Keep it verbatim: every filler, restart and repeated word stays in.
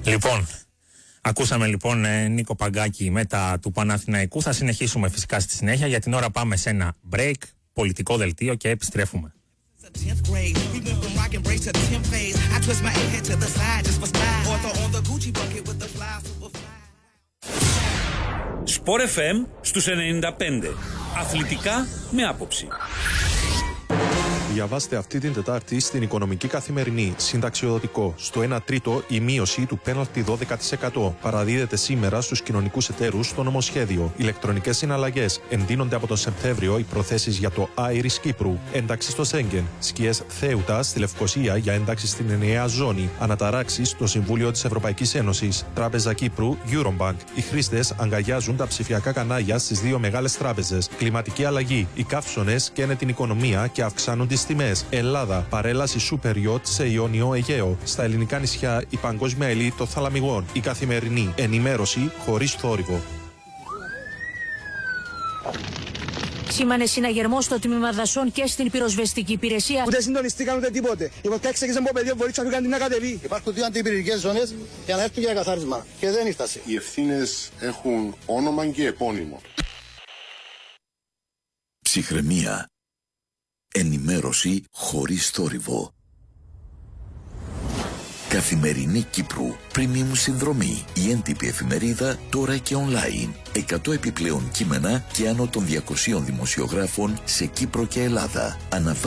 Λοιπόν, ακούσαμε λοιπόν Νίκο Παγκάκη μετά του Παναθηναϊκού. Θα συνεχίσουμε φυσικά στη συνέχεια. Για την ώρα πάμε σε ένα break, πολιτικό δελτίο και επιστρέφουμε. Σπορ εφ εμ στους ενενήντα πέντε. Αθλητικά με άποψη. Διαβάστε αυτή την Τετάρτη στην Οικονομική Καθημερινή. Συνταξιοδοτικό. Στο ένα τρίτο η μείωση του πέναλτι δώδεκα τοις εκατό. Παραδίδεται σήμερα στους κοινωνικούς εταίρους στο νομοσχέδιο. Ηλεκτρονικές συναλλαγές. Εντείνονται από τον Σεπτέμβριο οι προθέσεις για το Άιρις Κύπρου. Ένταξη στο Σέγγεν. Σκιές Θέουτα στη Λευκοσία για ένταξη στην ενιαία ζώνη. Αναταράξεις στο Συμβούλιο της Ευρωπαϊκής Ένωσης. Τράπεζα Κύπρου, Eurobank. Οι χρήστες αγκαλιάζουν τα ψηφιακά κανάλια στις δύο μεγάλες τράπεζες. Κλιματική αλλαγή. Οι καύσωνες καίνε την οικονομία και αυξάνουν τις τιμές. Ελλάδα. Παρέλαση super yacht σε Ιόνιο Αιγαίο. Στα ελληνικά νησιά η παγκόσμια ελίτ των θαλαμιγών. Η καθημερινή ενημέρωση χωρίς θόρυβο. Σήμανε συναγερμό στο τμήμα δασών και στην πυροσβεστική υπηρεσία. Ούτε συντονιστήκαν ούτε τίποτε. Η βοηθά έξεγε από παιδί μπορεί να κάνει να κατεβεί. Υπάρχουν δύο αντιπυρηνικές ζώνες για να έρθουν για καθάρισμα. Και δεν ήρθασε. Οι ευθύνες έχουν όνομα και επώνυμο. Ψυχραιμία. Ενημέρωση χωρίς θόρυβο. Καθημερινή Κύπρου. Premium συνδρομή. Η έντυπη εφημερίδα τώρα και online. εκατό επιπλέον κείμενα και άνω των διακοσίων δημοσιογράφων σε Κύπρο και Ελλάδα.